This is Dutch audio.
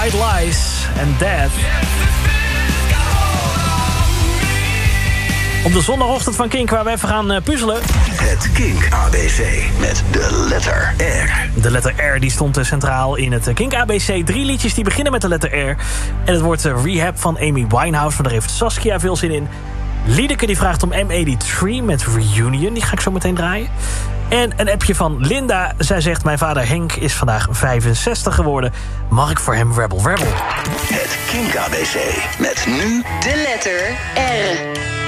White Lies en Death. Op de zondagochtend van Kink, waar we even gaan puzzelen. Het Kink ABC met de letter R. De letter R die stond centraal in het Kink ABC. 3 liedjes die beginnen met de letter R. En het wordt Rehab van Amy Winehouse, maar daar heeft Saskia veel zin in. Liedeke die vraagt om M83 met Reunion. Die ga ik zo meteen draaien. En een appje van Linda. Zij zegt, mijn vader Henk is vandaag 65 geworden. Mag ik voor hem Rebel Rebel? Het Kink ABC met nu de letter R.